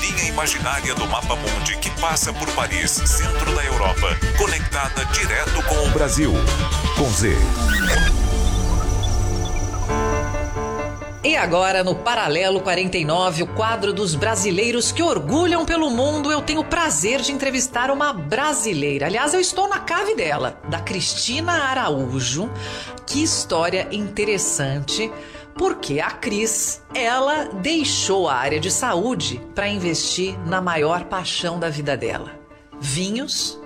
linha imaginária do mapa mundi que passa por Paris, centro da Europa, conectada direto com o Brasil. Com Z. E agora, no Paralelo 49, o quadro dos brasileiros que orgulham pelo mundo, eu tenho o prazer de entrevistar uma brasileira. Aliás, eu estou na cave dela, da Cristina Araújo. Que história interessante, porque a Cris, ela deixou a área de saúde para investir na maior paixão da vida dela. Vinhos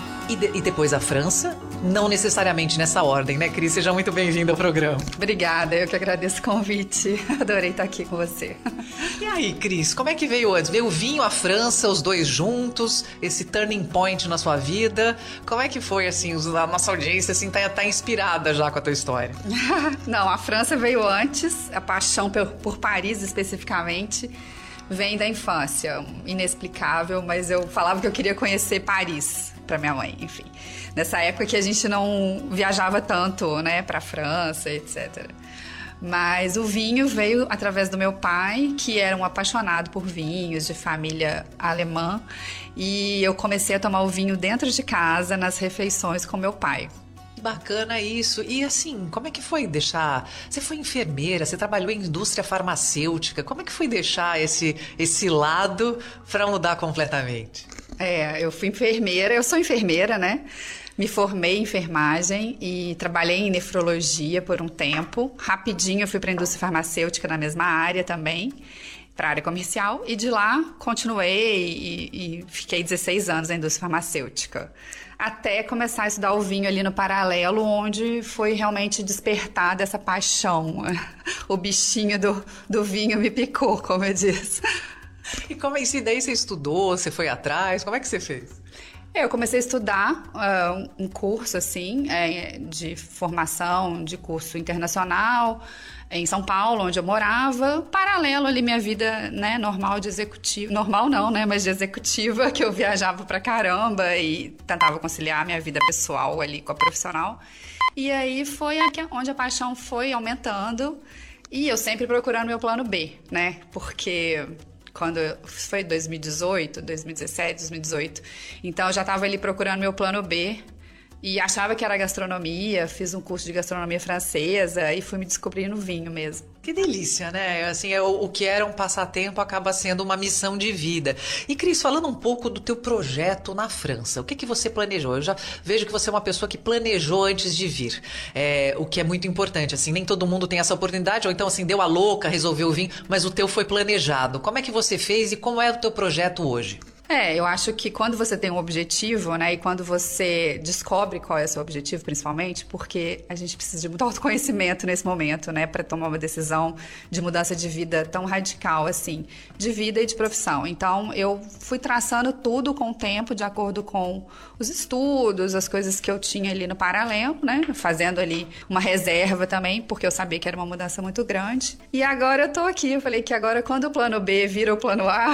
e depois a França, não necessariamente nessa ordem, né, Cris? Seja muito bem-vinda ao programa. Obrigada, eu que agradeço o convite. Adorei estar aqui com você. E aí, Cris, como é que veio antes? Veio o vinho, a França, os dois juntos, esse turning point na sua vida? Como é que foi, assim, a nossa audiência, assim, tá inspirada já com a tua história? Não, a França veio antes, a paixão por Paris especificamente vem da infância, inexplicável, mas eu falava que eu queria conhecer Paris para minha mãe, enfim. Nessa época que a gente não viajava tanto, né, para França, etc. Mas o vinho veio através do meu pai, que era um apaixonado por vinhos, de família alemã, e eu comecei a tomar o vinho dentro de casa, nas refeições com meu pai. Bacana isso. E assim, como é que foi deixar... Você foi enfermeira, você trabalhou em indústria farmacêutica. Como é que foi deixar esse lado para mudar completamente? Eu fui enfermeira, eu sou enfermeira, né? Me formei em enfermagem e trabalhei em nefrologia por um tempo. Rapidinho eu fui para a indústria farmacêutica na mesma área também, para a área comercial. E de lá continuei e fiquei 16 anos na indústria farmacêutica. Até começar a estudar o vinho ali no Paralelo, onde foi realmente despertada essa paixão. O bichinho do vinho me picou, como eu disse. E como é isso? Daí você estudou, você foi atrás, como é que você fez? Eu comecei a estudar um curso, assim, de formação, de curso internacional, em São Paulo, onde eu morava, paralelo ali minha vida, né, normal de executiva, normal não, né, mas de executiva, que eu viajava pra caramba e tentava conciliar minha vida pessoal ali com a profissional. E aí foi onde a paixão foi aumentando e eu sempre procurando meu plano B, né, porque... Quando foi 2018, 2017, 2018. Então, eu já estava ali procurando meu plano B e achava que era gastronomia, fiz um curso de gastronomia francesa e fui me descobrir no vinho mesmo. Que delícia, né? Assim, o que era um passatempo acaba sendo uma missão de vida. E, Cris, falando um pouco do teu projeto na França, o que você planejou? Eu já vejo que você é uma pessoa que planejou antes de vir, o que é muito importante, assim, nem todo mundo tem essa oportunidade, ou então, assim, deu a louca, resolveu vir, mas o teu foi planejado. Como é que você fez e como é o teu projeto hoje? Eu acho que quando você tem um objetivo, né, e quando você descobre qual é o seu objetivo, principalmente, porque a gente precisa de muito autoconhecimento nesse momento, né, para tomar uma decisão de mudança de vida tão radical, assim, de vida e de profissão. Então, eu fui traçando tudo com o tempo, de acordo com os estudos, as coisas que eu tinha ali no paralelo, né, fazendo ali uma reserva também, porque eu sabia que era uma mudança muito grande. E agora eu tô aqui, eu falei que agora quando o plano B vira o plano A,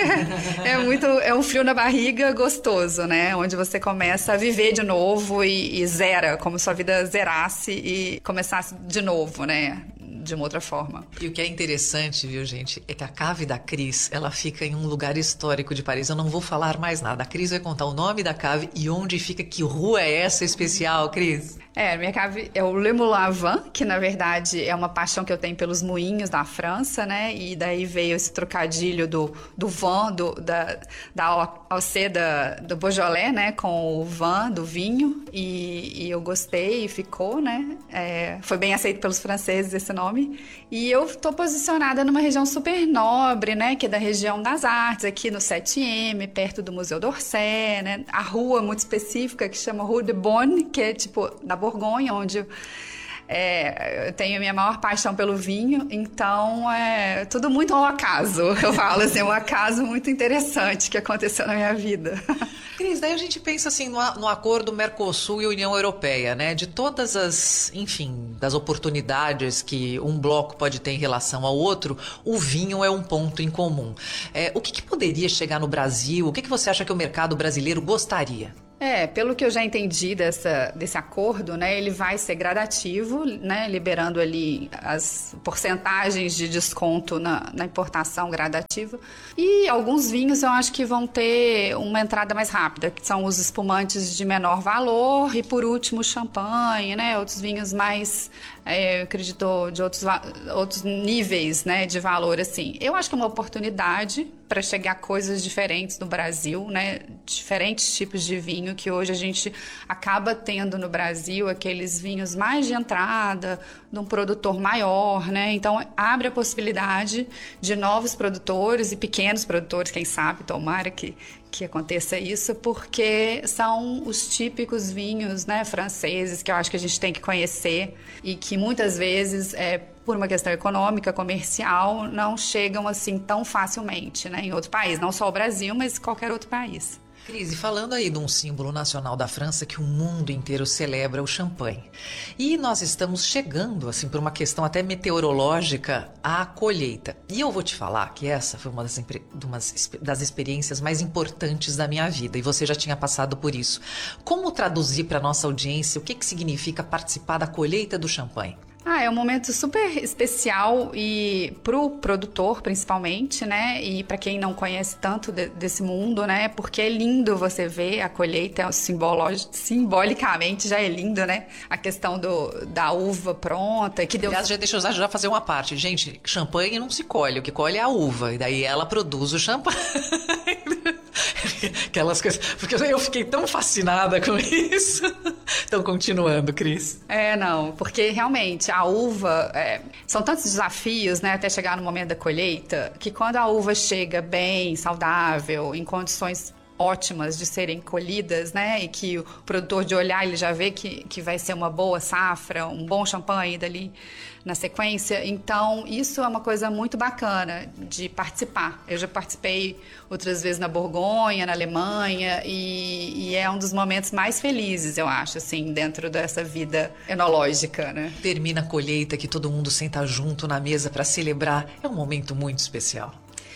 é um frio na barriga gostoso, né? Onde você começa a viver de novo e zera, como sua vida zerasse e começasse de novo, né? De uma outra forma. E o que é interessante, viu, gente, é que a cave da Cris, ela fica em um lugar histórico de Paris. Eu não vou falar mais nada. A Cris vai contar o nome da cave e onde fica, que rua é essa especial, Cris? Minha cave é o Le Moulin à Vent, que na verdade é uma paixão que eu tenho pelos moinhos da França, né? E daí veio esse trocadilho do vin, da alceda do Beaujolais, né? Com o vin, do vinho. E eu gostei e ficou, né? Foi bem aceito pelos franceses esse nome. E eu tô posicionada numa região super nobre, né? Que é da região das artes, aqui no 7M, perto do Museu d'Orsay, né? A rua muito específica que chama Rue de Beaune, que é tipo na Borgonha, onde eu tenho a minha maior paixão pelo vinho, então tudo muito ao acaso, eu falo assim, um acaso muito interessante que aconteceu na minha vida. Cris, daí a gente pensa assim no acordo Mercosul e União Europeia, né? De todas as, enfim, das oportunidades que um bloco pode ter em relação ao outro, o vinho é um ponto em comum. O que poderia chegar no Brasil? O que você acha que o mercado brasileiro gostaria? Pelo que eu já entendi desse acordo, né, ele vai ser gradativo, né, liberando ali as porcentagens de desconto na importação gradativa. E alguns vinhos eu acho que vão ter uma entrada mais rápida, que são os espumantes de menor valor e, por último, o champanhe, né, outros vinhos mais, eu acredito, de outros níveis, né, de valor, assim. Eu acho que é uma oportunidade para chegar a coisas diferentes no Brasil, né? Diferentes tipos de vinho que hoje a gente acaba tendo no Brasil, aqueles vinhos mais de entrada, de um produtor maior, né? Então, abre a possibilidade de novos produtores e pequenos produtores, quem sabe, tomara que aconteça isso, porque são os típicos vinhos, né, franceses, que eu acho que a gente tem que conhecer e que muitas vezes, por uma questão econômica, comercial, não chegam assim tão facilmente, né, em outro país, não só o Brasil, mas qualquer outro país. Cris, e falando aí de um símbolo nacional da França que o mundo inteiro celebra, o champanhe. E nós estamos chegando, assim, por uma questão até meteorológica, à colheita. E eu vou te falar que essa foi uma das experiências mais importantes da minha vida, e você já tinha passado por isso. Como traduzir para nossa audiência o que significa participar da colheita do champanhe? É um momento super especial e pro produtor, principalmente, né? E para quem não conhece tanto desse mundo, né? Porque é lindo você ver a colheita, simbolicamente já é lindo, né? A questão da uva pronta. Que deu... Aliás, deixa eu já fazer uma parte. Gente, champanhe não se colhe, o que colhe é a uva. E daí ela produz o champanhe. Aquelas coisas. Porque eu fiquei tão fascinada com isso. Então, continuando, Cris. Não, porque realmente a uva, são tantos desafios, né, até chegar no momento da colheita, que quando a uva chega bem, saudável, em condições ótimas de serem colhidas, né, e que o produtor de olhar ele já vê que vai ser uma boa safra, um bom champanhe dali na sequência. Então isso é uma coisa muito bacana de participar. Eu já participei outras vezes na Borgonha, na Alemanha, e é um dos momentos mais felizes, eu acho, assim, dentro dessa vida enológica, né? Termina a colheita, que todo mundo senta junto na mesa para celebrar, é um momento muito especial.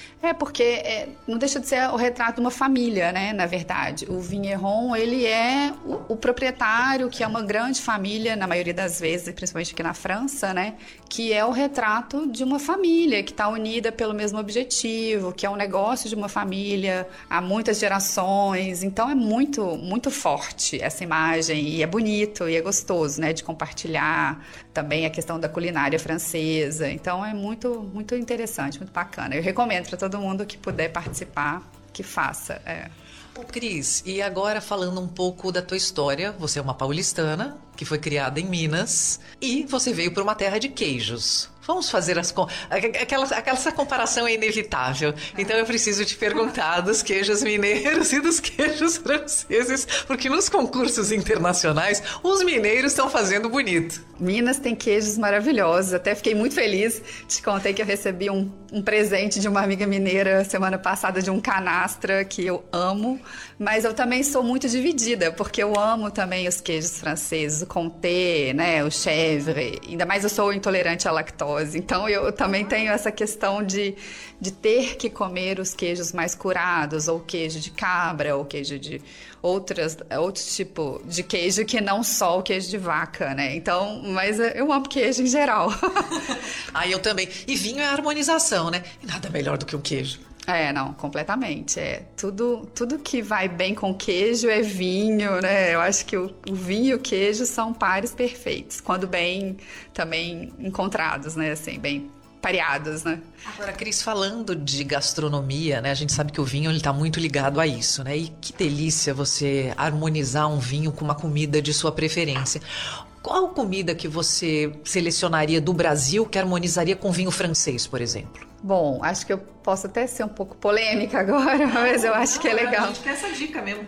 Porque não deixa de ser o retrato de uma família, né, na verdade. O Vigneron, ele é o proprietário, que é uma grande família, na maioria das vezes, principalmente aqui na França, né, que é o retrato de uma família que está unida pelo mesmo objetivo, que é um negócio de uma família há muitas gerações. Então é muito, muito forte essa imagem, e é bonito, e é gostoso, né, de compartilhar também a questão da culinária francesa. Então é muito, muito interessante, muito bacana. Eu recomendo para todo mundo que puder participar, que faça. Ô, Cris, e agora falando um pouco da tua história, você é uma paulistana que foi criada em Minas e você veio para uma terra de queijos. Vamos fazer essa comparação é inevitável. Então eu preciso te perguntar dos queijos mineiros e dos queijos franceses, porque nos concursos internacionais os mineiros estão fazendo bonito. Minas tem queijos maravilhosos. Até fiquei muito feliz. Te contei que eu recebi um presente de uma amiga mineira semana passada, de um canastra que eu amo, mas eu também sou muito dividida, porque eu amo também os queijos franceses, o comté, né, o chèvre. Ainda mais eu sou intolerante à lactose. Então eu também tenho essa questão de ter que comer os queijos mais curados, ou queijo de cabra, ou queijo de outro tipo de queijo que não só o queijo de vaca, né? Então, mas eu amo queijo em geral. Eu também. E vinho é harmonização, né? E nada melhor do que um queijo. Não, completamente. Tudo que vai bem com queijo é vinho, né? Eu acho que o vinho e o queijo são pares perfeitos, quando bem também encontrados, né? Assim, bem pareados, né? Agora, Cris, falando de gastronomia, né? A gente sabe que o vinho está muito ligado a isso, né? E que delícia você harmonizar um vinho com uma comida de sua preferência. Qual comida que você selecionaria do Brasil que harmonizaria com vinho francês, por exemplo? Bom, acho que eu posso até ser um pouco polêmica agora, mas eu acho que é legal. A gente quer essa dica mesmo.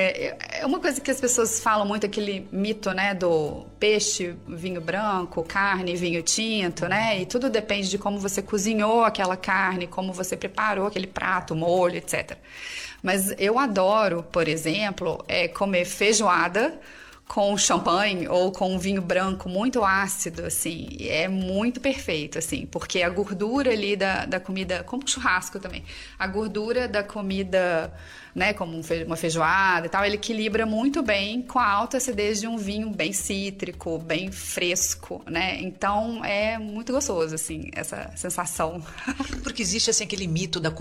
É uma coisa que as pessoas falam muito, aquele mito, né, do peixe, vinho branco, carne, vinho tinto, né? E tudo depende de como você cozinhou aquela carne, como você preparou aquele prato, molho, etc. Mas eu adoro, por exemplo, comer feijoada com champanhe ou com um vinho branco muito ácido, assim, é muito perfeito, assim, porque a gordura ali da comida, como churrasco também, a gordura da comida, né, como uma feijoada e tal, ele equilibra muito bem com a alta acidez de um vinho bem cítrico, bem fresco, né? Então é muito gostoso, assim, essa sensação. Porque existe, assim, aquele mito da